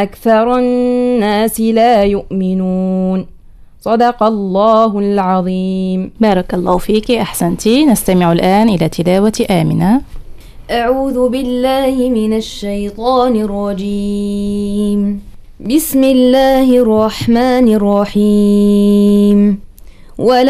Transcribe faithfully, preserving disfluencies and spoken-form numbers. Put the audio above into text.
أكثر الناس لا يؤمنون. صدق الله العظيم. بارك الله فيك، أحسنتي. نستمع الآن إلى تلاوة آمنة. أعوذ بالله من الشيطان الرجيم. بسم الله الرحمن الرحيم. ولا